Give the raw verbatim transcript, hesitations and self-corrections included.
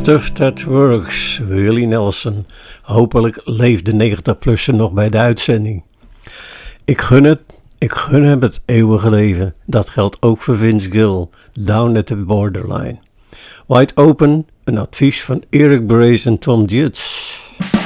Stuff That Works, Willie Nelson. Hopelijk leeft de negentig-plusser nog bij de uitzending. Ik gun het, ik gun hem het eeuwige leven. Dat geldt ook voor Vince Gill, Down at the Borderline. Wide Open, een advies van Eric Brace en Tom Jutz.